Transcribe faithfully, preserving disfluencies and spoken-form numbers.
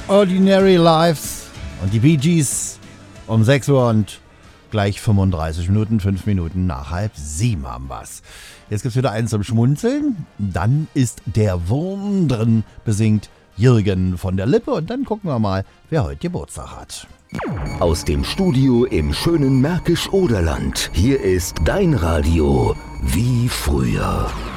Ordinary Lives und die Bee Gees um sechs Uhr und gleich fünfunddreißig Minuten, fünf Minuten nach halb sieben haben wir's. Jetzt gibt's wieder einen zum Schmunzeln. Dann ist der Wurm drin, besingt Jürgen von der Lippe. Und dann gucken wir mal, wer heute Geburtstag hat. Aus dem Studio im schönen Märkisch-Oderland. Hier ist dein Radio wie früher.